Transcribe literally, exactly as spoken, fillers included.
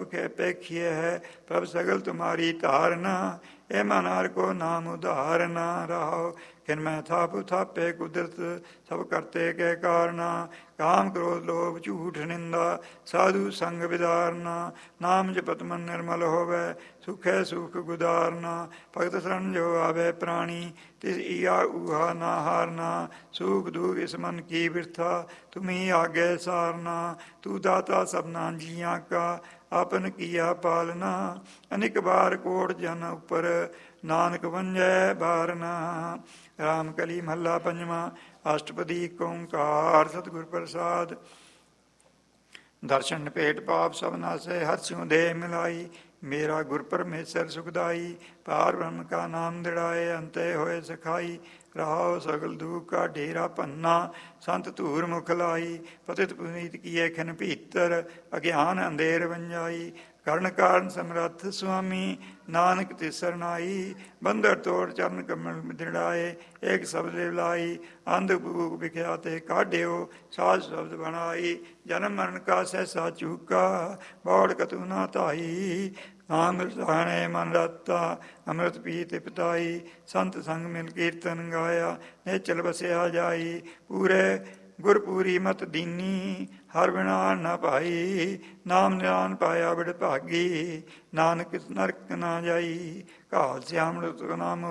खे पेखिए है, प्रभ सगल तुम्हारी तारना, ए मन हर को नाम उदाहरना। रहो खिन मैं थाप थापे कुदरत, सब करते के कारना, काम क्रोध लोभ झूठ निंदा, साधु संग विदारना। नाम जपत मन निर्मल होवे, सुख है सुख गुदारना। भगत शरण जो आवे प्राणी, तिस ईया ऊहा ना हारना। सुख दुख इस मन की बिरथा, तुम्ही आगे सारना। तू दाता सबना जिया का, आपन किया पालना। अनिक बार कोट जन उपर, नानक वंजै बारना। राम कली महला पंजवा। अष्टपदी ओंकार सतगुर प्रसाद। दर्शन भेट पाप सब नासे, हर सिंह देह मिलाई। मेरा गुर परमेश्वर सुखदाई, पार ब्रह्म का नाम दिड़ाए, अंते होए सखाई। रहाओ सगल दुख का डेरा पन्ना, संत धूर मुख लाई। पतित पुनीत किए खिन भीतर, अज्ञान अंधेर बंजाई। करण कारण समर्थ स्वामी, नानक तिस सरनाई। बंदर तोड़ चरण कमल दृढ़ाए, एक शब्द लाई। अंध भूख विख्याते काढ़्यो, साज शब्द बनाई। जन्म मरण का सहसा चूका, बौड़ कतु ना ताई। नाम रसाणे मन रता, अमृत पीत पिताई। संत संग मिल कीर्तन गाया, नेचल बसया जाई। पूरे गुरपूरी मत दीनी, हर बिना न पाई। नाम निदान पाया बिड़ भागी, नानक नरक ना जाई। घाल श्याम नाम